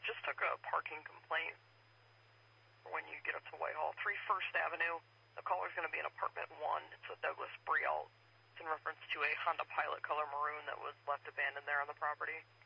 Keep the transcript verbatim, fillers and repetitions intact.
just took a parking complaint when you get up to Whitehall. three First Avenue. The caller's going to be in apartment one. It's a Douglas Brialt. It's in reference to a Honda Pilot color maroon that was left abandoned there on the property.